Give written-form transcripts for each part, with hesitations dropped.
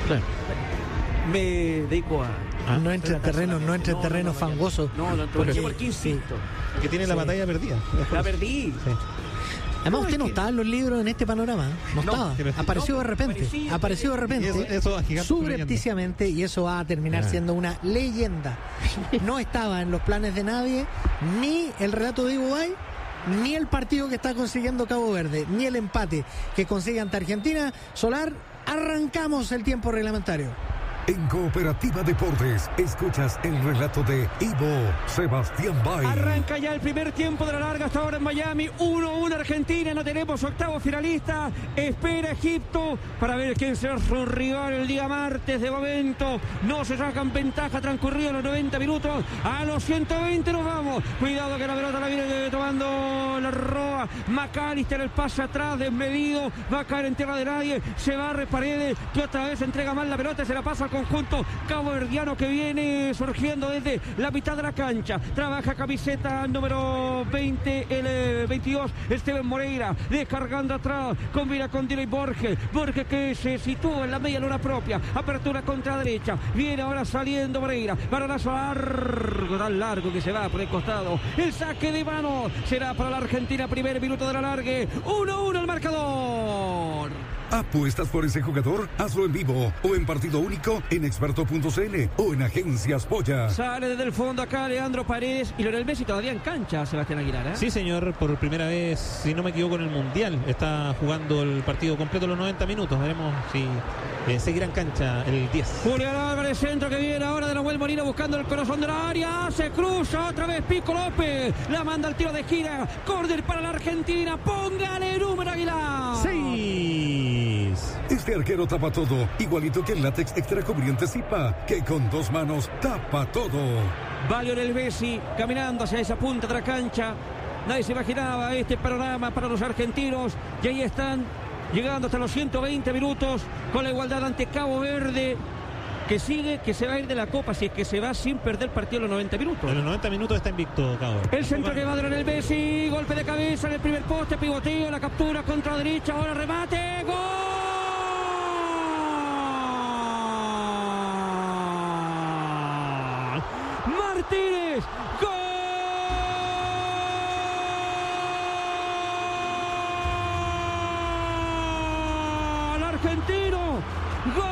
Claro. Me dedico a... No entre en terreno fangoso. No, porque insisto. Que tiene la batalla perdida. La perdí. Sí. Además, usted no estaba en los libros en este panorama. No estaba. Apareció de repente. Apareció de repente. Eso Subrepticiamente. Y eso va a terminar siendo una leyenda. No estaba en los planes de nadie, ni el relato de Ivo Bay, ni el partido que está consiguiendo Cabo Verde, ni el empate que consigue ante Argentina. Solar, arrancamos el tiempo reglamentario. En Cooperativa Deportes, escuchas el relato de Ivo Sebastián Bay. Arranca ya el primer tiempo de la larga hasta ahora en Miami. 1-1 Argentina, no tenemos octavo finalista. Espera Egipto para ver quién será su rival el día martes. De momento no se sacan ventaja, transcurridos los 90 minutos. A los 120 nos vamos. Cuidado que la pelota la viene tomando la Roa. McAllister, el pase atrás, desmedido. Va a caer en tierra de nadie. Se barre Paredes, que otra vez entrega mal la pelota. Se la pasa al conjunto caboverdiano que viene surgiendo desde la mitad de la cancha. Trabaja camiseta número 20, el 22, Esteban Moreira, descargando atrás, combina con Diley Borges que se sitúa en la media luna propia, apertura contra derecha, viene ahora saliendo Moreira, balonazo largo, tan largo que se va por el costado, el saque de mano será para la Argentina, primer minuto de la largue, 1-1 el marcador. ¿Apuestas por ese jugador? Hazlo en vivo o en partido único en experto.cl o en Agencias Polla. Sale desde el fondo acá Leandro Paredes y Lionel Messi todavía en cancha, Sebastián Aguilar, ¿eh? Sí, señor, por primera vez, si no me equivoco, en el Mundial. Está jugando el partido completo los 90 minutos. Veremos si seguirá en cancha el 10. Julián Álvarez, centro que viene ahora de Nahuel Molina buscando el corazón de la área. Se cruza otra vez Pico López. La manda al tiro de gira. Córner para la Argentina. Póngale número, Aguilar. 6. Este arquero tapa todo, igualito que el látex extra cubriente Zipa, que con dos manos tapa todo. Va Lionel Messi caminando hacia esa punta de la cancha. Nadie se imaginaba este panorama para los argentinos. Y ahí están, llegando hasta los 120 minutos, con la igualdad ante Cabo Verde, que sigue, que se va a ir de la Copa, si es que se va sin perder partido en los 90 minutos. En los 90 minutos está invicto Cabo Verde. El centro que va de Lionel Messi, golpe de cabeza en el primer poste, pivoteo, la captura contra la derecha, ahora remate, ¡gol! Martínez, ¡gol! Argentino, ¡gol!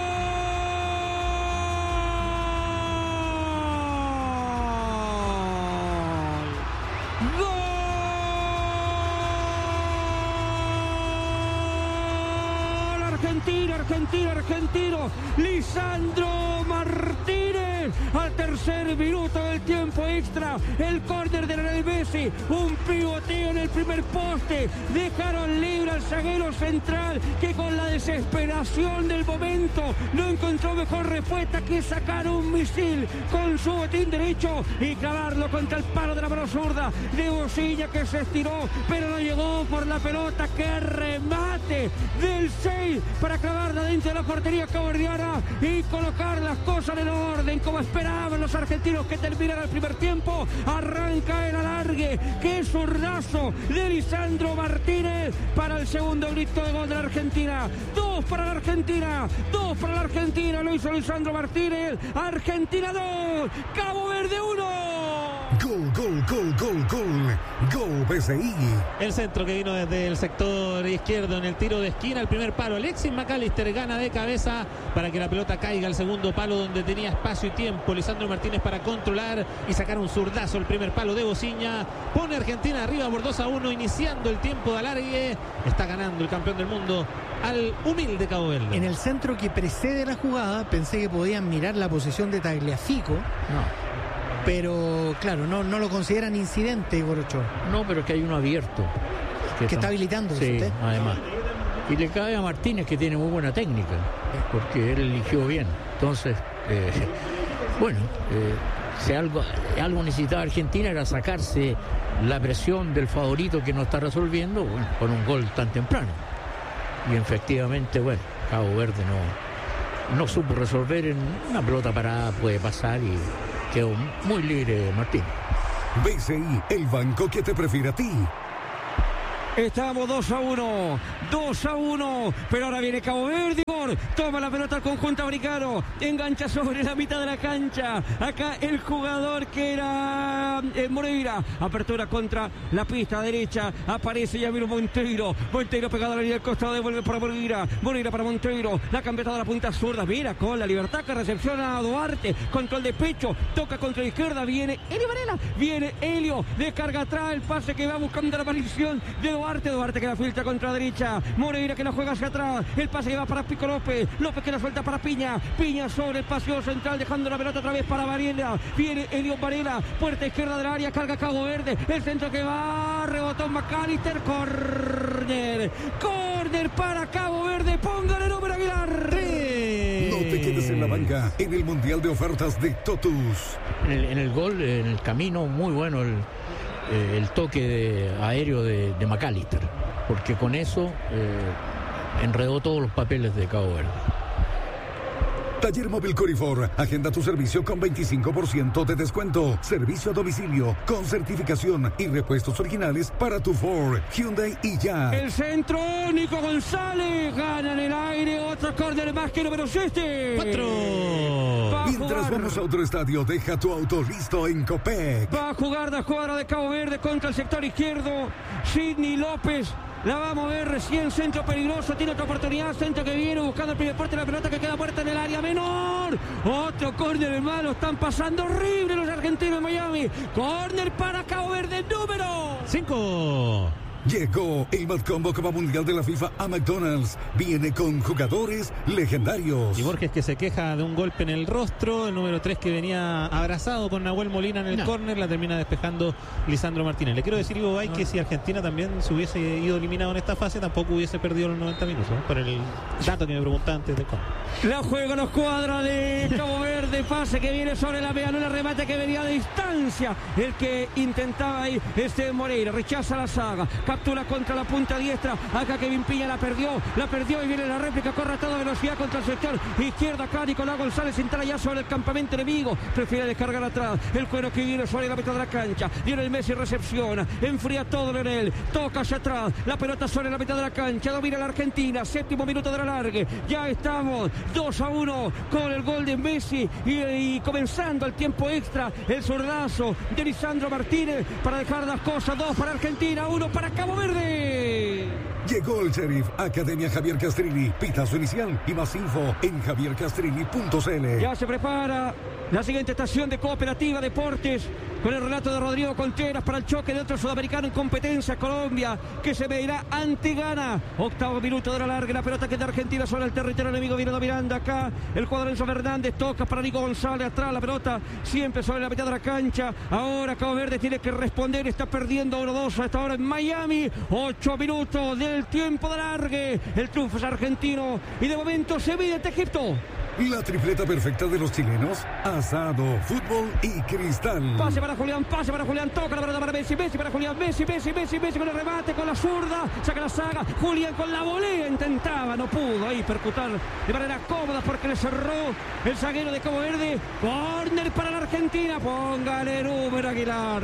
Argentino, Lisandro Martínez, al tercer minuto del tiempo extra, el córner de Lionel Messi, un pivoteo en el primer poste, dejaron libre al zaguero central, que con la desesperación del momento no encontró mejor respuesta que sacar un misil con su botín derecho y clavarlo contra el palo de la mano zurda de Bocilla, que se estiró, pero no llegó por la pelota. ¡Qué remate del 6 para clavarla dentro de la portería caboverdiana y colocar las cosas en orden como esperaban los argentinos que terminara el primer tiempo! Arranca el alargue, qué zurdazo de Lisandro Martínez para el segundo grito de gol de la Argentina. 2 para la Argentina, 2 para la Argentina, lo hizo Lisandro Martínez. Argentina 2, Cabo Verde 1. Gol, gol, gol, gol, gol. Gol PSI. El centro que vino desde el sector izquierdo en el tiro de esquina, el primer palo. Alexis McAllister gana de cabeza para que la pelota caiga al segundo palo donde tenía espacio y tiempo Lisandro Martínez para controlar y sacar un zurdazo. El primer palo de Bocilla pone a Argentina arriba por 2-1, iniciando el tiempo de alargue. Está ganando el campeón del mundo al humilde Cabo Verde. En el centro que precede la jugada pensé que podían mirar la posición de Tagliafico. No. Pero claro, no lo consideran incidente, Igor Ochoa. No, pero es que hay uno abierto. Que está habilitando, sí, usted. Además. Y le cae a Martínez, que tiene muy buena técnica, porque él eligió bien. Entonces, si algo necesitaba Argentina era sacarse la presión del favorito que no está resolviendo, con un gol tan temprano. Y efectivamente, Cabo Verde no supo resolver. En una pelota parada puede pasar y quedó muy libre Martín. BCI, el banco que te prefiere a ti. Estamos 2-1, pero ahora viene Cabo Verde, gol. Ecuador. Toma la pelota al conjunto americano. Engancha sobre la mitad de la cancha. Acá el jugador que era Moreira. Apertura contra la pista derecha. Aparece Yamiro Monteiro. Monteiro pegado a la línea del costado. Devuelve para Moreira. Moreira para Monteiro. La cambia toda la punta zurda. Mira con la libertad que recepciona a Duarte. Control de pecho. Toca contra la izquierda. Viene Helio Varela. Viene Helio. Descarga atrás. El pase que va buscando la maldición de Duarte. Duarte que la filtra contra la derecha. Moreira que la juega hacia atrás. El pase que va para Pico López. López que la suelta para Piña. Piña sobre el paseo central. Dejando la pelota otra vez para Varela. Viene Helio Varela. Puerta izquierda del área. Carga Cabo Verde. El centro que va. Rebotó McAllister. Corner. Corner para Cabo Verde. Póngale número, Aguilar. No te quedes en la banca en el Mundial de Ofertas de Totus. En el gol, en el camino, muy bueno el toque aéreo de McAllister, porque con eso enredó todos los papeles de Cabo Verde. Taller Móvil Corifor. Agenda tu servicio con 25% de descuento. Servicio a domicilio con certificación y repuestos originales para tu Ford, Hyundai y ya. El centro, Nico González. Gana en el aire. Otro córner más que número 7. 4. Mientras vamos a otro estadio, deja tu auto listo en Copec. Va a jugar la escuadra de Cabo Verde contra el sector izquierdo. Sidney López. La va a mover recién, centro peligroso, tiene otra oportunidad, centro que viene buscando el primer parte, la pelota que queda puerta en el área menor. Otro córner, hermano, están pasando horrible los argentinos en Miami. Córner para Cabo Verde, número 5. Llegó el Mad Combo Copa Mundial de la FIFA a McDonald's. Viene con jugadores legendarios. Y Borges que se queja de un golpe en el rostro. El número 3 que venía abrazado con Nahuel Molina en el córner. La termina despejando Lisandro Martínez. Le quiero decir, Ivo Bay, que si Argentina también se hubiese ido eliminado en esta fase, tampoco hubiese perdido los 90 minutos, ¿no? Por el dato que me preguntaba antes del córner. La juega los cuadras de Cabo Verde. Pase que viene sobre la medialuna. Remate que venía a distancia. El que intentaba ahí Moreira. Rechaza la saga. Captura contra la punta diestra. Acá Kevin Piña la perdió y viene la réplica. Corre a toda velocidad contra el sector izquierdo. Acá Nicolás González instala ya sobre el campamento enemigo. Prefiere descargar atrás. El cuero que viene sobre la mitad de la cancha. Viene el Messi, recepciona. Enfría todo Leonel. Toca hacia atrás. La pelota sobre la mitad de la cancha. Domina la Argentina. 7º minuto de la largue. Ya estamos 2-1 con el gol de Messi. Y comenzando el tiempo extra. El zurdazo de Lisandro Martínez para dejar las cosas. 2 para Argentina, 1 para Cabo Verde. Llegó el Sheriff, Academia Javier Castrilli. Pitazo inicial y más info en javiercastrilli.cl. Ya se prepara la siguiente estación de Cooperativa Deportes con el relato de Rodrigo Contreras para el choque de otro sudamericano en competencia, Colombia, que se medirá ante Ghana. 8º minuto de la larga, la pelota que de Argentina sobre el territorio enemigo, viene dominando acá el jugador Enzo Fernández, toca para Nico González, atrás la pelota siempre sobre la mitad de la cancha. Ahora Cabo Verde tiene que responder, está perdiendo 1-2 hasta ahora en Miami. 8 minutos del tiempo de largue, el triunfo es argentino y de momento se mide ante Egipto. La tripleta perfecta de los chilenos: asado, fútbol y cristal. Pase para Julián, toca la pelota para Messi para Julián, Messi con el remate, con la zurda, saca la saga, Julián con la volea, intentaba, no pudo ahí percutar de manera cómoda porque le cerró el zaguero de Cabo Verde. Córner para la Argentina, póngale número, Aguilar.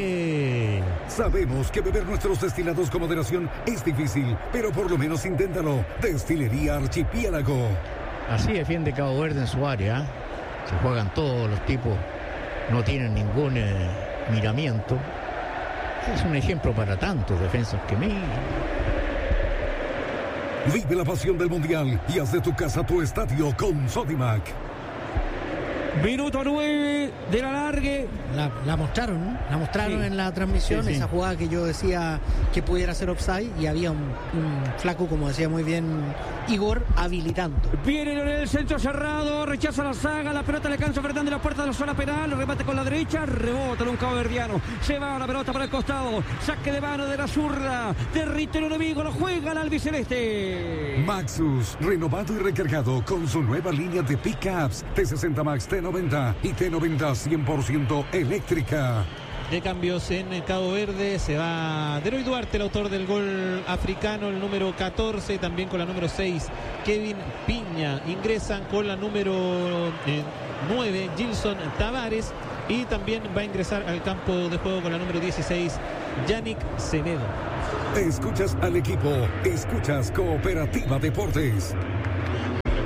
7. Sabemos que beber nuestros destilados con moderación es difícil, pero por lo menos inténtalo. Destilería Archipiélago. Así defiende Cabo Verde en su área. Se juegan todos los tipos, no tienen ningún miramiento. Es un ejemplo para tantos defensas que miran. Vive la pasión del Mundial y haz de tu casa tu estadio con Sodimac. Minuto 9 de la largue. La mostraron, ¿no? La mostraron Sí. en la transmisión, Sí. esa jugada que yo decía que pudiera ser offside y había un flaco, como decía muy bien Igor, habilitando. Viene en el centro cerrado, rechaza la saga, la pelota le cansa a Fernández, la puerta de la zona penal, remate con la derecha, rebota en un cabo verdiano, se va la pelota para el costado, saque de mano de la zurda, territorio enemigo, lo juega el albiceleste. Maxus, renovado y recargado con su nueva línea de pickups T60 Max, T90 y T90 100% eléctrica. De cambios en Cabo Verde, se va Deroy Duarte, el autor del gol africano, el número 14, también con la número 6, Kevin Piña. Ingresan con la número 9, Gilson Tavares, y también va a ingresar al campo de juego con la número 16, Yannick Semedo. Escuchas al equipo, escuchas Cooperativa Deportes.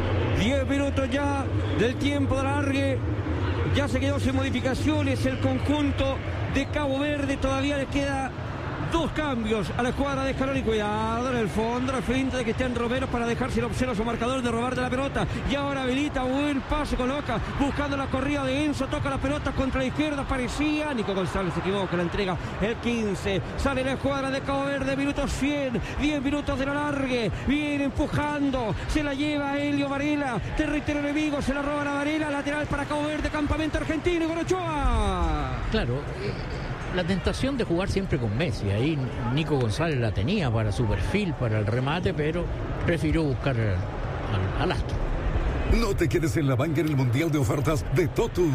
minutos ya del tiempo de alargue. Ya se quedó sin modificaciones el conjunto de Cabo Verde. Todavía le queda 2 cambios a la escuadra de Scaloni. Cuidado en el fondo, la finta de Cristian Romero para dejar sin opción a su marcador de robar de la pelota. Y ahora habilita, buen pase, coloca, buscando la corrida de Enzo, toca la pelota contra la izquierda, parecía. Nico González se equivoca, la entrega el 15. Sale la escuadra de Cabo Verde, minutos 100, 10 minutos de la largue. Viene empujando, se la lleva Helio Varela, territorio enemigo, se la roba a Varela, lateral para Cabo Verde, campamento argentino y con Ochoa. Claro, la tentación de jugar siempre con Messi. Ahí Nico González la tenía para su perfil, para el remate, pero prefirió buscar al astro. No te quedes en la banca en el Mundial de Ofertas de Totus.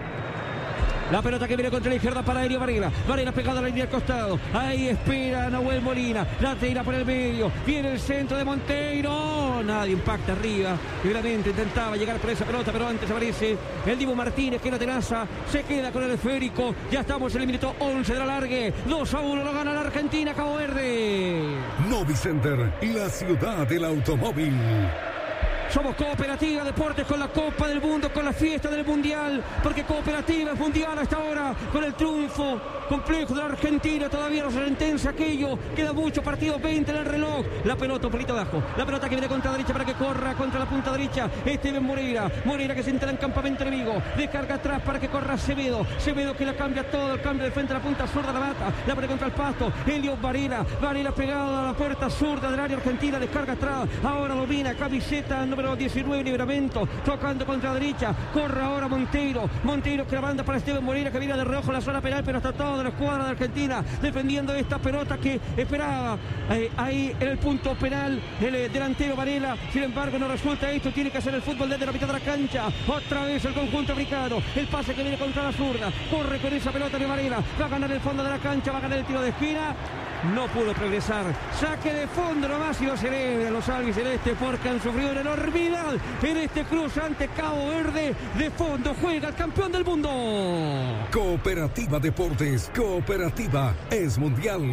La pelota que viene contra la izquierda para Helio Varela. Varela pegada a la línea al costado. Ahí espera Nahuel Molina. La tira por el medio. Viene el centro de Monteiro. Nadie impacta arriba. Seguramente intentaba llegar por esa pelota, pero antes aparece el Dibu Martínez que la tenaza. Se queda con el esférico. Ya estamos en el minuto 11 de la largue. 2-1 lo gana la Argentina, Cabo Verde. Novi Center, la ciudad del automóvil. Somos Cooperativa Deportes con la Copa del Mundo, con la fiesta del Mundial, porque Cooperativa es mundial hasta ahora, con el triunfo complejo de la Argentina. Todavía no se sentencia aquello, queda mucho, partido 20 en el reloj. La pelota un poquito abajo, la pelota que viene contra la derecha para que corra contra la punta derecha Esteban Moreira que se entra en campamento enemigo, descarga atrás para que corra Sevedo que la cambia todo, el cambio de frente a la punta zurda, la mata, la pone contra el pasto, Helio Varela pegado a la puerta zurda del área argentina, descarga atrás, ahora domina, camiseta número 19, Libramento, tocando contra la derecha, corre ahora Monteiro que la manda para Esteban Moreira, que viene de reojo en la zona penal, pero está toda la escuadra de Argentina defendiendo esta pelota que esperaba ahí en el punto penal el delantero Varela. Sin embargo no resulta esto, tiene que hacer el fútbol desde la mitad de la cancha. Otra vez el conjunto africano, el pase que viene contra la zurda, corre con esa pelota de Varela, va a ganar el fondo de la cancha, va a ganar el tiro de esquina. No pudo progresar, saque de fondo nomás y lo celebran los albicelestes porque han sufrido una enormidad en este cruce ante Cabo Verde. De fondo juega el campeón del mundo. Cooperativa Deportes, Cooperativa es mundial.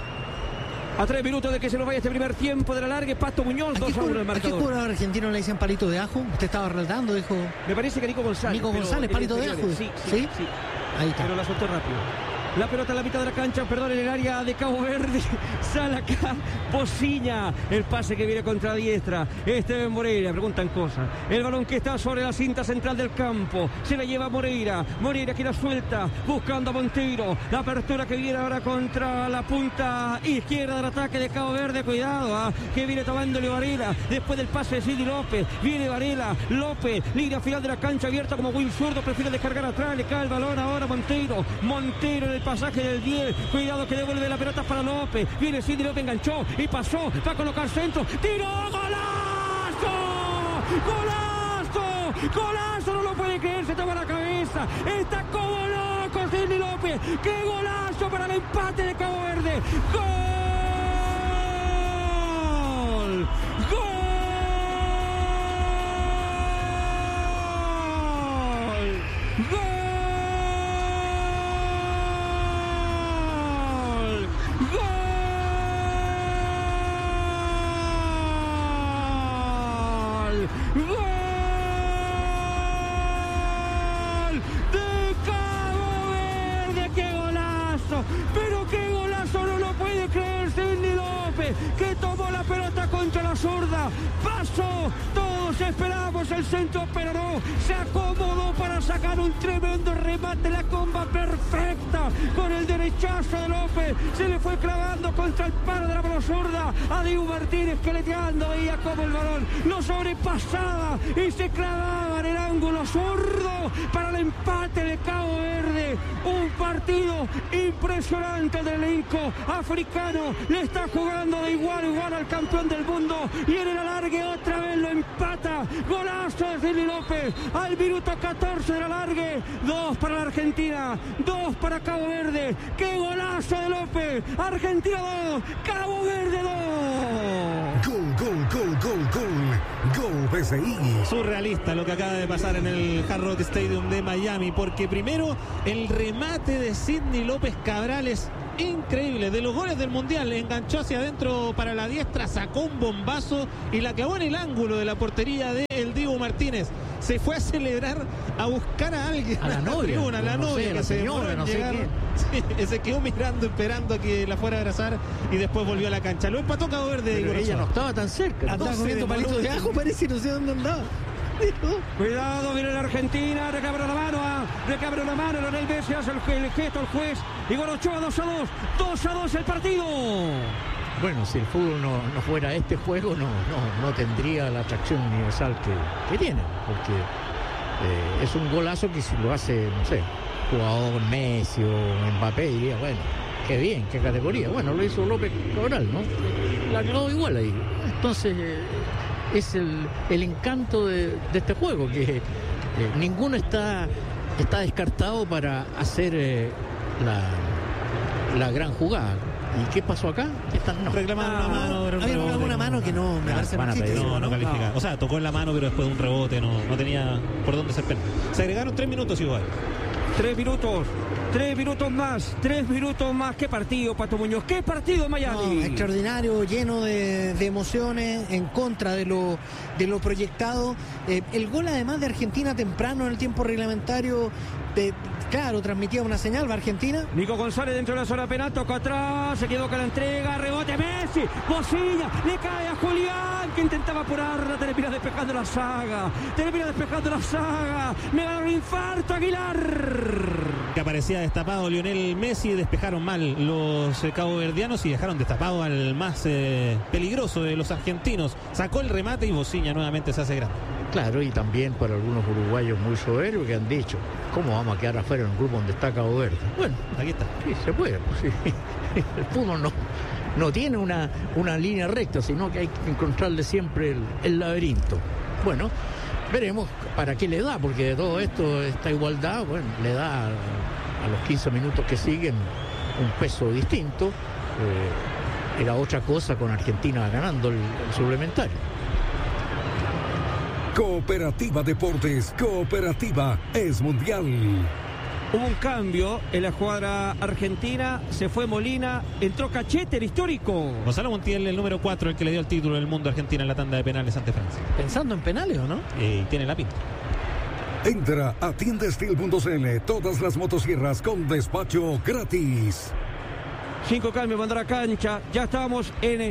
A 3 minutos de que se nos vaya este primer tiempo de la larga, Pato Muñoz, 2-1 el marcador. ¿A qué jugador argentino le dicen palito de ajo? Usted estaba relatando, dijo. Me parece que Nico González. Nico González, palito de ajo. Sí. Ahí está. Pero la soltó rápido. La pelota en la mitad de la cancha, en el área de Cabo Verde. Sale acá Pociña. El pase que viene contra la diestra. Esteban Moreira, preguntan cosas. El balón que está sobre la cinta central del campo. Se la lleva Moreira que la suelta. Buscando a Monteiro. La apertura que viene ahora contra la punta izquierda del ataque de Cabo Verde. Cuidado, que viene tomando Varela. Después del pase de Sidney López. Viene Varela. López, línea final de la cancha abierta como Will Zurdo. Prefiere descargar atrás. Le cae el balón ahora Monteiro en el pasaje del 10, cuidado que devuelve la pelota para López, viene Sidney López, enganchó y pasó, va a colocar centro, tiro, golazo, no lo puede creer, se toma la cabeza, está como loco Sidney López, qué golazo para el empate de Cabo Verde, gol. Pero qué golazo, no lo puede creer Sidney López, que tomó la pelota contra la zurda, pasó, todos esperamos el centro, pero no, se acomodó para sacar un tremendo remate, la comba perfecta, con el derechazo de López, se le fue clavando contra el palo de la mano zurda, a Dibu Martínez caleteando, veía como el balón lo sobrepasaba y se clavaba en el ángulo zurdo para el empate de Cabo Verde, un partido impresionante del elenco africano, le está jugando de igual a igual al campeón del mundo y en el alargue otra vez lo empata, golazo de Sidney López al minuto 14 de la alargue, 2 para la Argentina, 2 para Cabo Verde, qué golazo de López, Argentina 2, Cabo Verde 2. Gol PSI. Surrealista lo que acaba de pasar en el Hard Rock Stadium de Miami, porque primero el remate de Sidney López Cabral es increíble, de los goles del Mundial, enganchó hacia adentro para la diestra, sacó un bombazo y la clavó en el ángulo de la portería de el Dibu Dibu Martínez se fue a celebrar, a buscar a alguien a la novia, a la novia, que se demoró en llegar. Sí, se quedó mirando, esperando a que la fuera a abrazar y después volvió a la cancha. Lo empató Cabo Verde. Pero ella no estaba tan cerca. Andaba comiendo palitos de ajo, parece, y no sé dónde andaba. Cuidado, viene la Argentina, recabra la mano, Lionel Messi hace el gesto al juez, Igor Ochoa 2-2 el partido. Bueno, si el fútbol no fuera este juego, no tendría la atracción universal que tiene, porque es un golazo que si lo hace, no sé, jugador Messi o Mbappé, diría, bueno, qué bien, qué categoría. Bueno, lo hizo López Cabral, ¿no? La quedó igual ahí. Entonces, es el encanto de este juego, que ninguno está descartado para hacer la gran jugada. ¿Y qué pasó acá? Reclamaron una mano. Había alguna mano que no me parece no califica. O sea, tocó en la mano, pero después de un rebote no tenía por dónde ser penal. Se agregaron 3 minutos igual. 3 minutos más. Qué partido, Pato Muñoz, qué partido Miami. Extraordinario, lleno de emociones, en contra de lo proyectado. El gol además de Argentina temprano en el tiempo reglamentario, claro, transmitía una señal para Argentina. Nico González dentro de la zona penal, tocó atrás, se quedó con la entrega, rebote Messi, Bocilla, le cae a Julián, que intentaba apurarla, termina despejando la saga, me va a dar un infarto Aguilar. Que aparecía destapado Lionel Messi, despejaron mal los caboverdianos y dejaron destapado al más peligroso de los argentinos. Sacó el remate y Bocilla nuevamente se hace grande. Claro, y también para algunos uruguayos muy soberbios que han dicho, ¿cómo vamos a quedar afuera en un grupo donde está Cabo Verde? Bueno, aquí está. Sí, se puede. Pues, sí. El fútbol no tiene una línea recta, sino que hay que encontrarle siempre el laberinto. Bueno, veremos para qué le da, porque de todo esto, esta igualdad, bueno, le da a los 15 minutos que siguen un peso distinto. Era otra cosa con Argentina ganando el suplementario. Cooperativa Deportes, Cooperativa es mundial. Hubo un cambio en la escuadra argentina, se fue Molina, entró Cachete, el histórico. Gonzalo Montiel, el número 4, el que le dio el título del mundo a Argentina en la tanda de penales ante Francia. Pensando en penales, ¿o no? Tiene la pinta. Entra a tiendasteel.cl, todas las motosierras con despacho gratis. 5 cambios, mandar a cancha, ya estamos en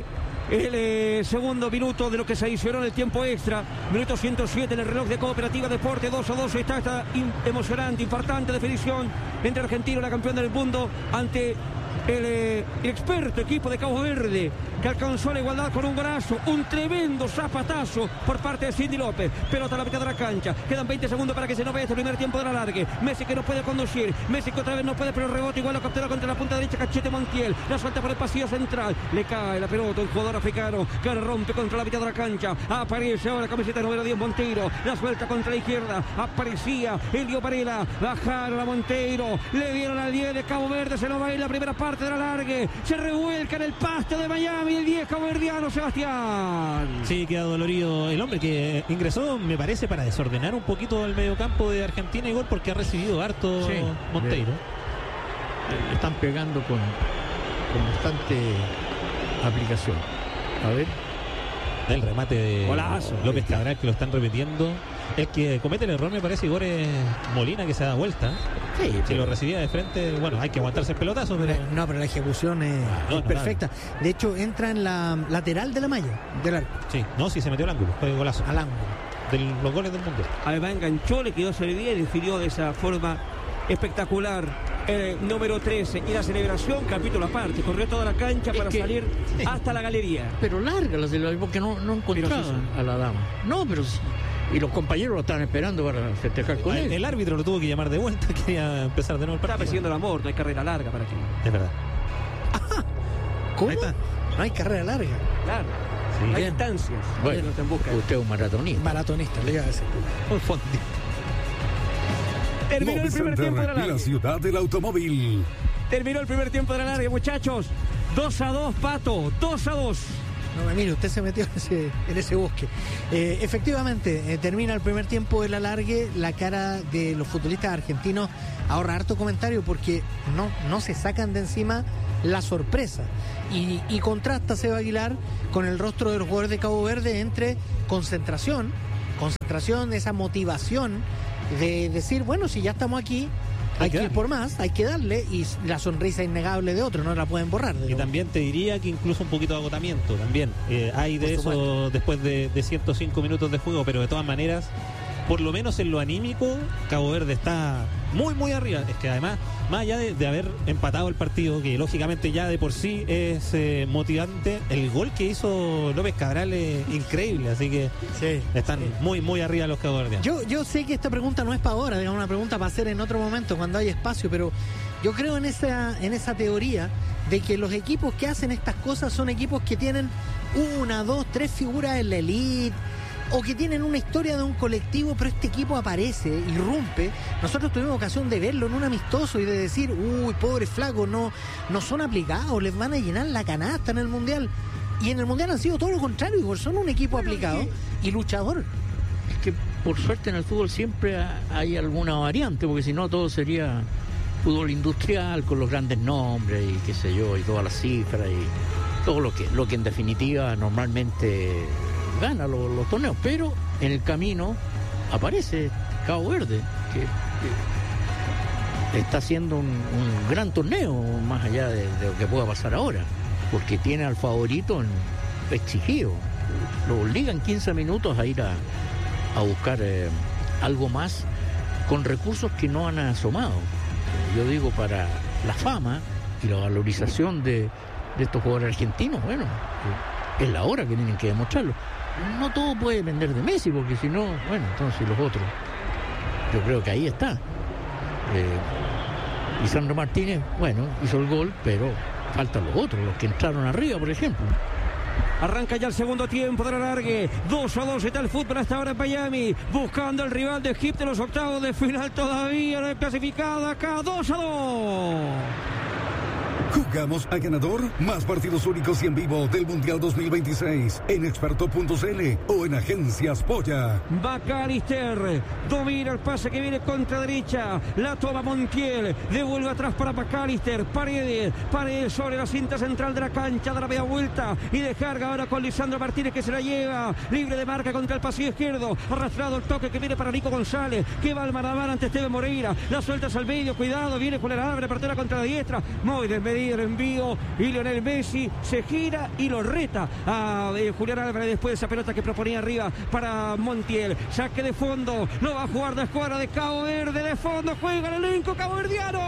el segundo minuto de lo que se adicionó en el tiempo extra, minuto 107 en el reloj de Cooperativa Deporte. 2-2 está esta emocionante, infartante definición entre Argentina, la campeona del mundo, ante el experto equipo de Cabo Verde, que alcanzó la igualdad con un golazo, un tremendo zapatazo por parte de Cindy López. Pelota a la mitad de la cancha, quedan 20 segundos para que se nos vaya este primer tiempo de la largue. Messi que no puede conducir, Messi que otra vez no puede, pero el rebote igual lo captura contra la punta derecha Cachete Montiel, la suelta por el pasillo central, le cae la pelota, un jugador africano que rompe contra la mitad de la cancha, aparece ahora camiseta número 10 Monteiro, la suelta contra la izquierda, aparecía Elio Varela, bajaron a Monteiro, le dieron al 10 de Cabo Verde, se nos va a ir la primera parte de la largue, se revuelca en el pasto de Miami el 10 caboverdiano Sebastián. Sí, queda dolorido el hombre que ingresó, me parece, para desordenar un poquito el mediocampo de Argentina, igual porque ha recibido harto Monteiro. Están pegando con bastante aplicación. A ver. El remate de Golazo. López Cabral, que lo están repitiendo. El que comete el error, me parece, Igor, es Molina, que se da vuelta. Sí, si lo recibía de frente, bueno, hay que aguantarse el pelotazo, pero... No, pero la ejecución es perfecta. De hecho, entra en la lateral de la malla del arco. Sí, no, sí se metió al ángulo, fue golazo. Al ángulo. De los goles del mundo. Además enganchó, le quedó servida y definió de esa forma espectacular. El número 13 y la celebración, capítulo aparte, corrió toda la cancha para salir hasta la galería. Pero larga la celebración, porque no encontraban a la dama. No, pero sí. Y los compañeros lo estaban esperando para festejar con él. El árbitro lo tuvo que llamar de vuelta, quería empezar de nuevo el partido. Estaba persiguiendo el amor, no hay carrera larga para aquí. Es verdad. ¿Cómo? Ahí está. No hay carrera larga. Claro. Sí. No hay Bien. distancias. Bueno, No te busca. usted es un maratonista. Maratonista, le iba a decir. Un fondito. Terminó el primer tiempo de la la larga. ciudad del automóvil. Terminó el primer tiempo de la larga, muchachos. 2-2, Pato. 2-2. No, mire, usted se metió en ese bosque. Efectivamente, termina el primer tiempo de la largue. La cara de los futbolistas argentinos ahorra harto comentario porque no se sacan de encima la sorpresa. Y contrasta Seba Aguilar con el rostro de los jugadores de Cabo Verde entre concentración concentración, esa motivación de decir, bueno, si ya estamos aquí, hay que ir por más, hay que darle, y la sonrisa innegable de otro, no la pueden borrar. Y también te diría que incluso un poquito de agotamiento también. Hay de Por eso supuesto. después de 105 minutos de juego, pero de todas maneras, por lo menos en lo anímico, Cabo Verde está muy, muy arriba. Es que además, más allá de haber empatado el partido, que lógicamente ya de por sí es motivante, el gol que hizo López Cabral es increíble, así que Sí, están muy, muy arriba los caboverdianos. Yo sé que esta pregunta no es para ahora, digamos, una pregunta para hacer en otro momento cuando hay espacio, pero yo creo en esa teoría de que los equipos que hacen estas cosas son equipos que tienen 1, 2, 3 figuras en la elite, o que tienen una historia de un colectivo, pero este equipo aparece, irrumpe. Nosotros tuvimos ocasión de verlo en un amistoso y de decir, uy, pobres flacos, no son aplicados, les van a llenar la canasta en el Mundial. Y en el Mundial han sido todo lo contrario, igual son un equipo aplicado y luchador. Es que por suerte en el fútbol siempre hay alguna variante, porque si no todo sería fútbol industrial con los grandes nombres y qué sé yo, y todas las cifras y todo lo que en definitiva normalmente gana los torneos, pero en el camino aparece Cabo Verde, que está haciendo un gran torneo, más allá de lo que pueda pasar ahora, porque tiene al favorito exigido, lo obligan 15 minutos a ir a buscar algo más con recursos que no han asomado. Yo digo, para la fama y la valorización de estos jugadores argentinos, bueno, es la hora que tienen que demostrarlo. No todo puede depender de Messi, porque si no, bueno, entonces los otros, yo creo que ahí está. Lisandro Martínez, bueno, hizo el gol, pero faltan los otros, los que entraron arriba, por ejemplo. Arranca ya el segundo tiempo de la largue. 2-2 está el fútbol hasta ahora en Miami. Buscando el rival de Egipto en los octavos de final. Todavía no he clasificado acá. 2-2. Jugamos a ganador. Más partidos únicos y en vivo del Mundial 2026 en experto.cl o en Agencias Polla. McAllister domina el pase que viene contra derecha. La toma Montiel. Devuelve atrás para McAllister. Paredes sobre la cinta central de la cancha. Da la media vuelta y descarga ahora con Lisandro Martínez, que se la lleva. Libre de marca contra el pasillo izquierdo. Arrastrado el toque que viene para Nico González, que va al mano a mano ante Esteban Moreira. La sueltas al medio. Cuidado. Viene Julián Álvarez. Apertura contra la diestra. Muy desmedido el envío, y Lionel Messi se gira y lo reta a Julián Álvarez después de esa pelota que proponía arriba para Montiel. Saque de fondo, no va a jugar la escuadra de Cabo Verde. De fondo juega el elenco caboverdiano.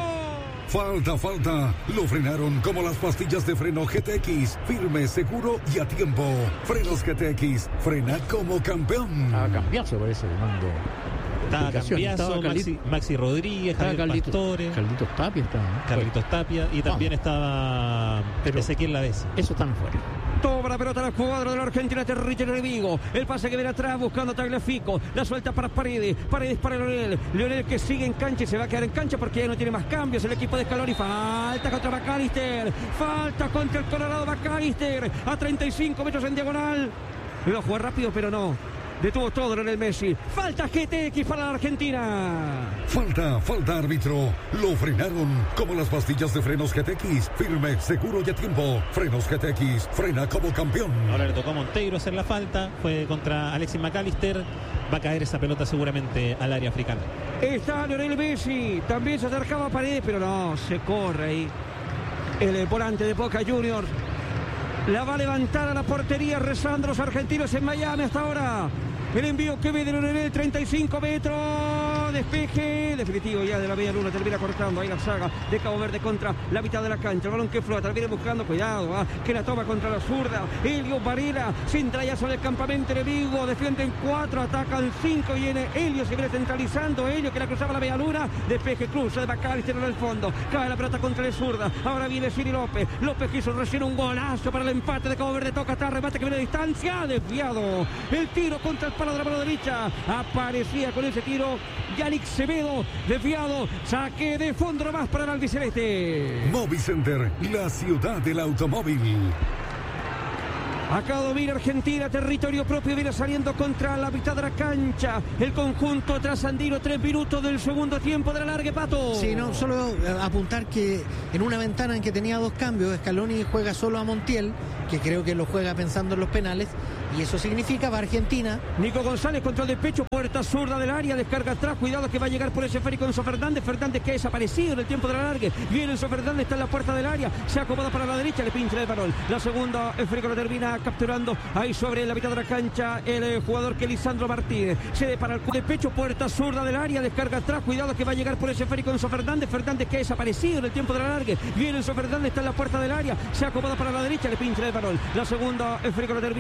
Falta. Lo frenaron como las pastillas de freno GTX. Firme, seguro y a tiempo. Frenos GTX. Frena como campeón. A cambiarse, parece, le mando. Estaba Cambiaso, Maxi Rodríguez, Javier Pastore, Carlitos Tapia estaba, ¿no? Carlitos Tapia, y también estaba Ezequiel Lavés. Eso están fuera. Toma la pelota la cuadra de la Argentina, territorio enemigo. El pase que viene atrás buscando a Tagliafico. La suelta para Paredes para Lionel que sigue en cancha y se va a quedar en cancha porque ya no tiene más cambios el equipo de Scaloni. Falta contra McAllister. Falta contra el Colorado McAllister. A 35 metros en diagonal. Iba a jugar rápido, pero no. Detuvo todo Lionel Messi. Falta GTX para la Argentina. Falta árbitro. Lo frenaron como las pastillas de frenos GTX. Firme, seguro y a tiempo. Frenos GTX. Frena como campeón. Ahora le tocó a Monteiro hacer la falta. Fue contra Alexis McAllister. Va a caer esa pelota seguramente al área africana. Está Lionel Messi. También se acercaba a Paredes, pero no, se corre ahí. El volante de Boca Juniors la va a levantar a la portería, rezando los argentinos en Miami hasta ahora. El envío que viene en el 35 metros. Despeje definitivo ya de la media luna. Termina cortando ahí la saga de Cabo Verde contra la mitad de la cancha. El balón que flota. Viene buscando. Cuidado. Que la toma contra la zurda. Elio Varela. Sin ya sobre el campamento enemigo. Defienden 4. Atacan 5. Viene Elio. Se viene centralizando. Elio que la cruzaba la media luna. Despeje cruza de McAllister en el fondo. Cae la pelota contra la zurda. Ahora viene Siri López. López quiso recién un golazo para el empate de Cabo Verde. Toca atrás. Remate que viene a distancia. Desviado. El tiro contra el palo de la mano derecha. Aparecía con ese tiro Yannick Semedo, desviado. Saque de fondo nomás para el albiceleste. Movicenter, la ciudad del automóvil. Acá domina Argentina, territorio propio, viene saliendo contra la mitad de la cancha. El conjunto trasandino, 3 minutos del segundo tiempo de la larga, Pato. Sí, no, solo apuntar que en una ventana en que tenía 2 cambios, Scaloni juega solo a Montiel, que creo que lo juega pensando en los penales, y eso significa para Argentina. Nico González, control de pecho, puerta zurda del área, descarga atrás, cuidado que va a llegar por ese esférico Enzo Fernández que ha desaparecido en el tiempo de la largue. Viene Enzo Fernández, está en la puerta del área, se acomoda para la derecha, le pincha el balón. La segunda, esférico lo termina capturando ahí sobre la mitad de la cancha el jugador que Lisandro Martínez. Cede para el de pecho, puerta zurda del área, descarga atrás, cuidado que va a llegar por ese esférico Enzo Fernández que ha desaparecido en el tiempo de la largue. Viene Enzo Fernández, está en la puerta del área, se acomoda para la derecha, le pincha el balón. La segunda, esférico lo termina